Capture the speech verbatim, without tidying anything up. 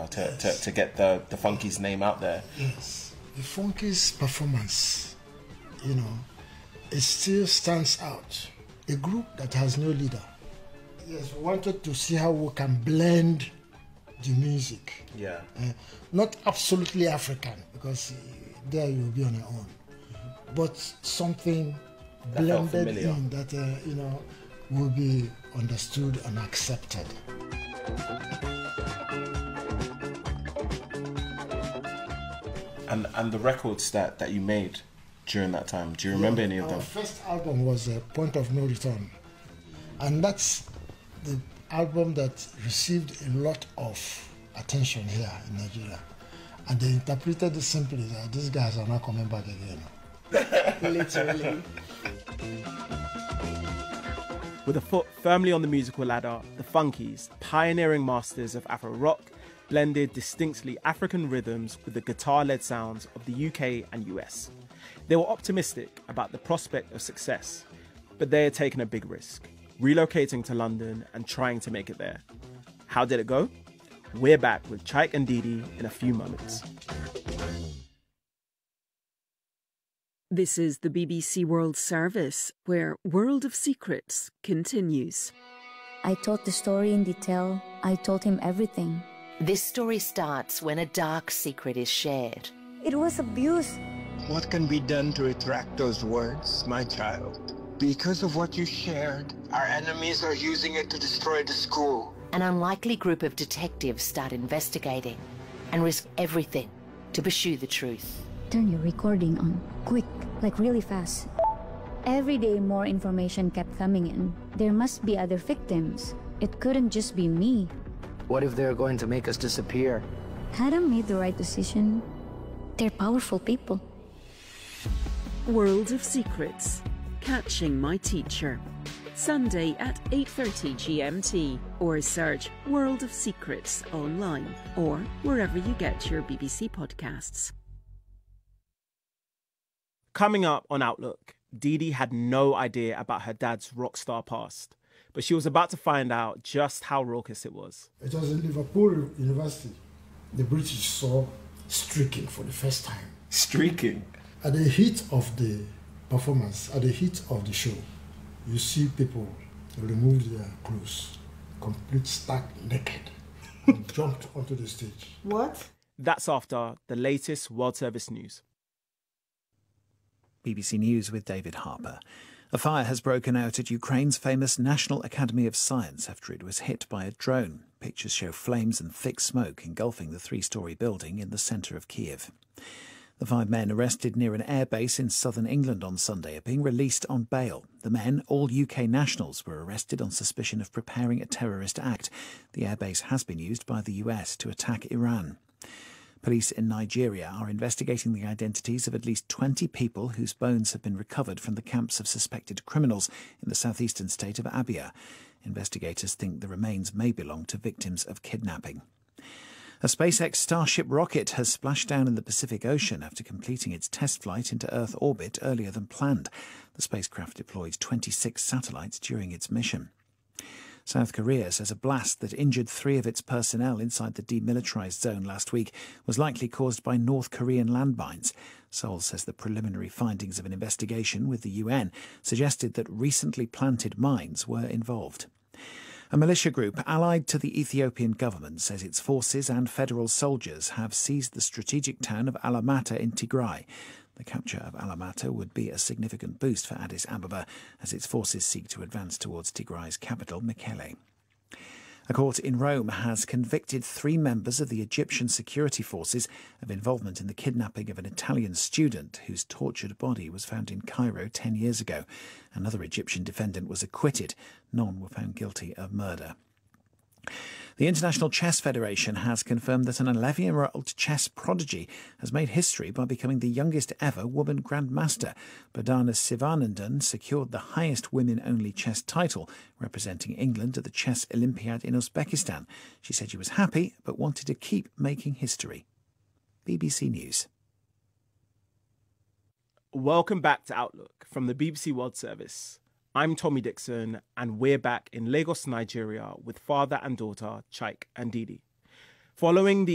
to, yes. to, to get the, the Funkies name out there. Yes. The Funkies performance, you know, it still stands out. A group that has no leader. Yes, we wanted to see how we can blend the music. Yeah. Uh, not absolutely African, because uh, there you'll be on your own. Mm-hmm. But something that blended in that, uh, you know, will be understood and accepted. And and the records that, that you made during that time, do you remember yeah, any of our them? Our first album was uh, Point of No Return. And that's the album that received a lot of attention here in Nigeria. And they interpreted it simply that these guys are not coming back again. Literally. With a foot firmly on the musical ladder, the Funkies, pioneering masters of Afro rock, blended distinctly African rhythms with the guitar-led sounds of the U K and U S. They were optimistic about the prospect of success, but they had taken a big risk, relocating to London and trying to make it there. How did it go? We're back with Chike and Dee Dee in a few moments. This is the B B C World Service, where World of Secrets continues. I told the story in detail. I told him everything. This story starts when a dark secret is shared. It was abuse. What can be done to retract those words, my child? Because of what you shared, our enemies are using it to destroy the school. An unlikely group of detectives start investigating and risk everything to pursue the truth. Turn your recording on, quick, like really fast. Every day more information kept coming in. There must be other victims. It couldn't just be me. What if they're going to make us disappear? Hadn't made the right decision. They're powerful people. World of Secrets. Catching My Teacher. Sunday at eight thirty G M T, or search World of Secrets online or wherever you get your B B C podcasts. Coming up on Outlook, Dee Dee had no idea about her dad's rock star past, but she was about to find out just how raucous it was. It was in Liverpool University. The British saw streaking for the first time. Streaking? At the heat of the performance, at the heat of the show, you see people remove their clothes, complete stark naked, and jumped onto the stage. What? That's after the latest World Service news. B B C News with David Harper. A fire has broken out at Ukraine's famous National Academy of Science after it was hit by a drone. Pictures show flames and thick smoke engulfing the three-storey building in the centre of Kiev. The five men arrested near an airbase in southern England on Sunday are being released on bail. The men, all U K nationals, were arrested on suspicion of preparing a terrorist act. The airbase has been used by the U S to attack Iran. Police in Nigeria are investigating the identities of at least twenty people whose bones have been recovered from the camps of suspected criminals in the southeastern state of Abia. Investigators think the remains may belong to victims of kidnapping. A SpaceX Starship rocket has splashed down in the Pacific Ocean after completing its test flight into Earth orbit earlier than planned. The spacecraft deployed twenty-six satellites during its mission. South Korea says a blast that injured three of its personnel inside the demilitarized zone last week was likely caused by North Korean landmines. Seoul says the preliminary findings of an investigation with the U N suggested that recently planted mines were involved. A militia group allied to the Ethiopian government says its forces and federal soldiers have seized the strategic town of Alamata in Tigray. The capture of Alamata would be a significant boost for Addis Ababa as its forces seek to advance towards Tigray's capital, Mekelle. A court in Rome has convicted three members of the Egyptian security forces of involvement in the kidnapping of an Italian student whose tortured body was found in Cairo ten years ago. Another Egyptian defendant was acquitted. None were found guilty of murder. The International Chess Federation has confirmed that an eleven-year-old chess prodigy has made history by becoming the youngest ever woman grandmaster. Badana Sivanandan secured the highest women-only chess title, representing England at the Chess Olympiad in Uzbekistan. She said she was happy, but wanted to keep making history. B B C News. Welcome back to Outlook from the B B C World Service. I'm Tommy Dixon, and we're back in Lagos, Nigeria, with father and daughter, Chike and Dee Dee. Following the